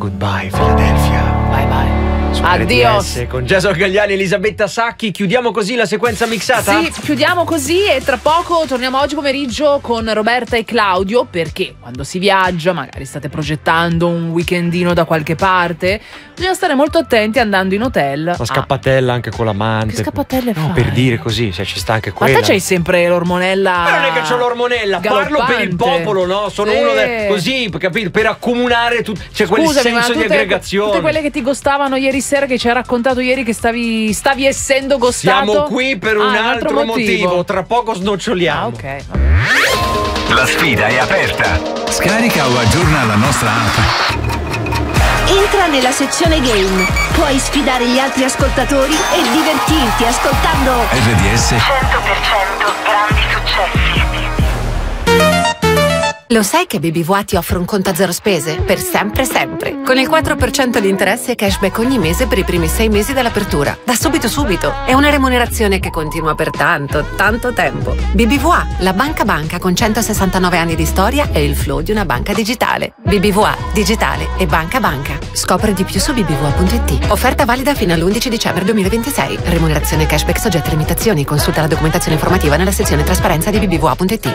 Goodbye Philadelphia. Bye bye. Addio. Con Jason Gagliani e Elisabetta Sacchi chiudiamo così la sequenza mixata? Sì, chiudiamo così e tra poco torniamo oggi pomeriggio con Roberta e Claudio, perché quando si viaggia, magari state progettando un weekendino da qualche parte, bisogna stare molto attenti andando in hotel. La scappatella anche con l'amante. Che scappatelle fai? No, per dire così, se ci sta anche Ma quella. te c'hai sempre l'ormonella. Ma non è che c'ho l'ormonella, galoppante. parlo per il popolo, no? Sono uno così, capito? Per accomunare tutto. C'è quel senso di aggregazione. Tutte quelle che ti gostavano ieri sera, che ci hai raccontato ieri che stavi essendo gostato. Siamo qui per un altro motivo. Tra poco snoccioliamo. Ok. La sfida è aperta. Scarica o aggiorna la nostra app. Entra nella sezione game. Puoi sfidare gli altri ascoltatori e divertirti ascoltando RDS 100% grandi successi. Lo sai che BBVA ti offre un conto a zero spese? Per sempre sempre. Con il 4% di interesse e cashback ogni mese per i primi 6 mesi dall'apertura. Da subito. È una remunerazione che continua per tanto tempo. BBVA, la banca con 169 anni di storia e il flow di una banca digitale. BBVA, digitale e banca. Scopri di più su bbva.it. Offerta valida fino all'11 dicembre 2026. Remunerazione cashback soggetta a limitazioni. Consulta la documentazione informativa nella sezione trasparenza di bbva.it.